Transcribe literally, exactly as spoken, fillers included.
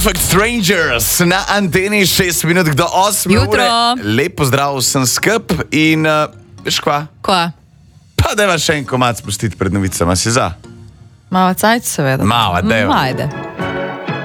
Perfect Strangers na anteni šest minut do osme Jutro. ure. Lep pozdrav vsem skup in uh, veš kva? Kva? Pa dajva še en komad spustiti pred novicama, si za? Mava cajt seveda. Mava, dajva. Majde.